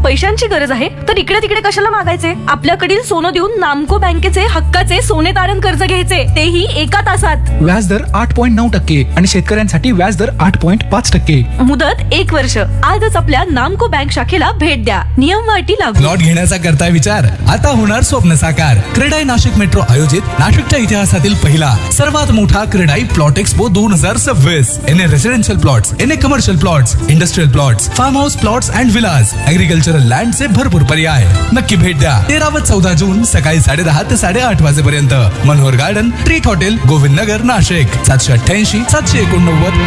पैशांची गरज आहे तर इकडे तिकडे कशाला मागायचे? आपल्याकडील सोनं देऊन नामको बँकेचे हक्काचे सोने तारण कर्ज घ्यायचे, तेही एका तासात. व्याजदर 8.9% आणि शेतकऱ्यांसाठी व्याजदर 8.5%. मुदत 1 वर्ष. आजच आपल्या नामको बँक शाखेला भेट द्या. नियम व अटी लागू. प्लॉट घेण्याचा करताय विचार? आता होणार स्वप्न साकार. क्रेडाई नाशिक मेट्रो आयोजित नाशिकच्या इतिहासातील पहिला सर्वात मोठा क्रेडाई प्लॉट एक्सपो 2026. एने रेसिडेन्शियल प्लॉट्स, एने commercial plots, industrial plots, form house plots and Vilas, agricultural land चे भरपूर पर्याय. नक्की भेट द्या. 13 व 14 जून सकाळी 10:30 ते 8:30 वाजेपर्यंत. Manohar garden, treat hotel, Govind Nagar, Nashik. 788 789